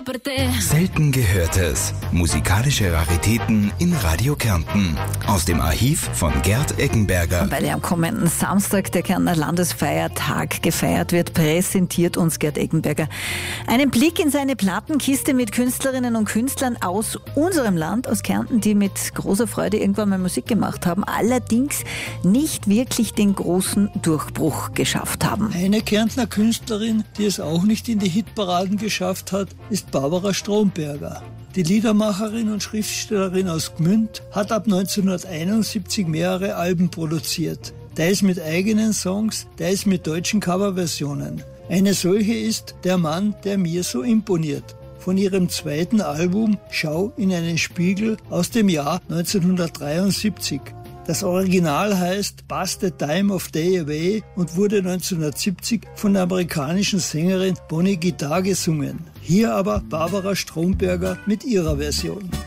Selten Gehörtes. Musikalische Raritäten in Radio Kärnten. Aus dem Archiv von Gerd Eggenberger. Weil ja am kommenden Samstag der Kärntner Landesfeiertag gefeiert wird, präsentiert uns Gerd Eggenberger einen Blick in seine Plattenkiste mit Künstlerinnen und Künstlern aus unserem Land, aus Kärnten, die mit großer Freude irgendwann mal Musik gemacht haben, allerdings nicht wirklich den großen Durchbruch geschafft haben. Eine Kärntner Künstlerin, die es auch nicht in die Hitparaden geschafft hat, ist Barbara Stromberger. Die Liedermacherin und Schriftstellerin aus Gmünd hat ab 1971 mehrere Alben produziert. Teils mit eigenen Songs, teils mit deutschen Coverversionen. Eine solche ist Der Mann, der mir so imponiert, von ihrem zweiten Album Schau in einen Spiegel aus dem Jahr 1973. Das Original heißt Pass the Time of Day Away und wurde 1970 von der amerikanischen Sängerin Bonnie Guitar gesungen. Hier aber Barbara Stromberger mit ihrer Version.